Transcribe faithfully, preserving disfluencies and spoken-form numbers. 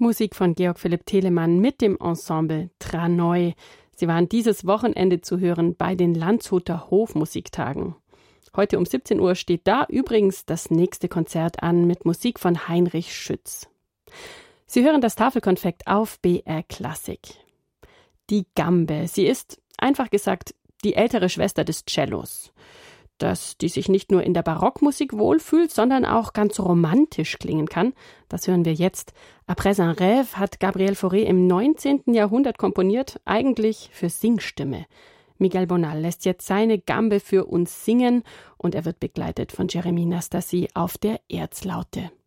Musik von Georg Philipp Telemann mit dem Ensemble Traneu. Sie waren dieses Wochenende zu hören bei den Landshuter Hofmusiktagen. Heute um siebzehn Uhr steht da übrigens das nächste Konzert an mit Musik von Heinrich Schütz. Sie hören das Tafelkonfekt auf B R Klassik. Die Gambe, sie ist, einfach gesagt, die ältere Schwester des Cellos. Dass die sich nicht nur in der Barockmusik wohlfühlt, sondern auch ganz romantisch klingen kann, das hören wir jetzt. Après un rêve hat Gabriel Fauré im neunzehnten Jahrhundert komponiert, eigentlich für Singstimme. Miguel Bonal lässt jetzt seine Gambe für uns singen und er wird begleitet von Jérémie Nastasi auf der Erzlaute.